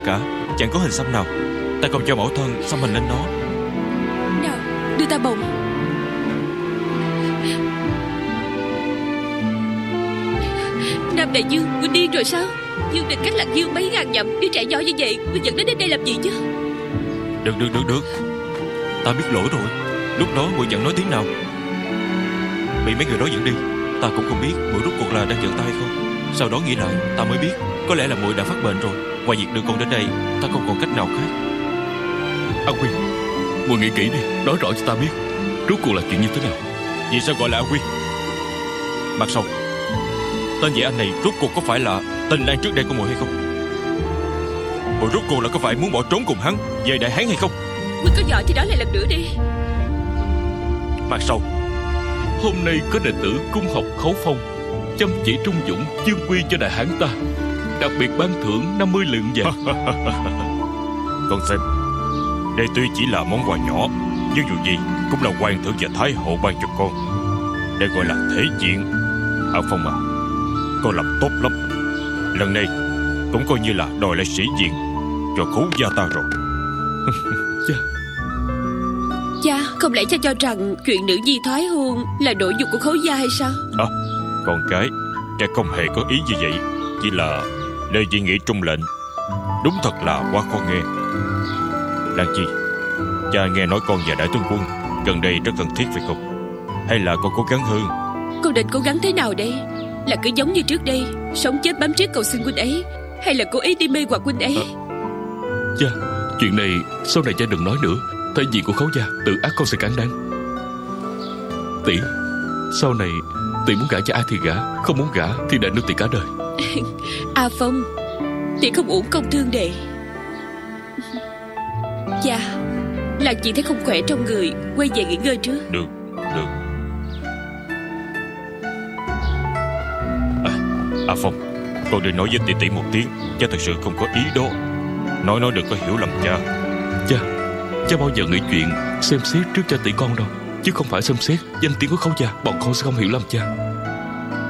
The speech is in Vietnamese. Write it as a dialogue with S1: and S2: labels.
S1: cả. Chẳng có hình xăm nào. Ta còn cho mẫu thân xăm hình lên nó.
S2: Nào, đưa ta bồng. Nam Đại Dương, Huynh điên rồi sao? Dương Đình cách Lạc Dương mấy ngàn dặm, đứa trẻ nhỏ như vậy Huynh dẫn đến đây làm gì chứ?
S1: Được. Ta biết lỗi rồi. Lúc đó muội chẳng nói tiếng nào, bị mấy người đó dẫn đi. Ta cũng không biết muội rốt cuộc là đang giận ta hay không. Sau đó nghĩ lại, ta mới biết có lẽ là muội đã phát bệnh rồi. Ngoài việc đưa con đến đây, ta không còn cách nào khác.
S3: A Quyên, muội nghĩ kỹ đi, nói rõ cho ta biết rốt cuộc là chuyện như thế nào.
S1: Vì sao gọi là A Quyên? Mặt Sầu, tên vậy anh này rốt cuộc có phải là tình lang trước đây của muội hay không? Muội rốt cuộc là có phải muốn bỏ trốn cùng hắn về Đại Hán hay không?
S2: Huynh có giỏi thì nói lại lần nữa đi.
S1: Mặt Sầu,
S3: Hôm nay có đệ tử cung học Khấu Phong chăm chỉ trung dũng chương quy cho Đại Hán ta, đặc biệt ban thưởng 50 lượng vàng.
S1: con xem, đây tuy chỉ là món quà nhỏ, nhưng dù gì cũng là hoàng thượng và thái hậu ban cho con. Đây gọi là thể diện. A Phong à, con làm tốt lắm. Lần này cũng coi như là đòi lại sĩ diện cho Khấu gia ta rồi.
S2: Cha, không lẽ cha cho rằng chuyện nữ nhi thoái hôn là nội dục của Khấu gia hay sao?
S1: Con cái, cha không hề có ý như vậy. Chỉ là lời dị nghị trung lệnh. Đúng thật là quá khó nghe. Lan Chi, cha nghe nói con và Đại tướng quân gần đây rất thân thiết phải không? Hay là con cố gắng hơn?
S2: Con định cố gắng thế nào đây? Là cứ giống như trước đây, sống chết bám riết cầu xin huynh ấy, hay là cố ý đi mê hoặc huynh ấy?
S3: Cha, chuyện này sau này cha đừng nói nữa. Thể diện của Khấu gia tự ác con sẽ cản đáng. Tỷ, sau này tỷ muốn gả cho ai thì gả, không muốn gả thì đành nuôi tỷ cả đời.
S2: A Phong, tỷ không uổng công thương đệ. Cha, là chị thấy không khỏe trong người, quay về nghỉ ngơi trước.
S1: Được. A Phong, con đi nói với tỷ tỷ một tiếng. Cha thật sự không có ý đó. Nói đừng có hiểu lầm cha.
S3: Cha bao giờ nghĩ chuyện xem xét trước cho tỷ con đâu, chứ không phải xem xét danh tiếng của Khấu gia. Bọn con sẽ không hiểu lầm cha.